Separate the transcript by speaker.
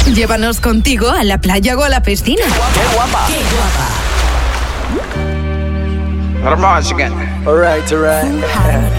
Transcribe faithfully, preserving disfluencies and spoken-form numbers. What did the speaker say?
Speaker 1: Llévanos contigo a la playa o a la piscina.
Speaker 2: ¡Qué guapa!
Speaker 1: ¡Qué guapa!
Speaker 2: Not a again. All right, all right.